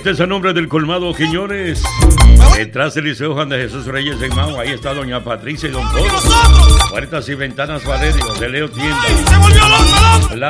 Este es el nombre del colmado Quiñones. Detrás del Liceo Juan de Jesús Reyes en Mao. Ahí está doña Patricia y don Polo. Puertas y ventanas Valerio de Leo Tienda.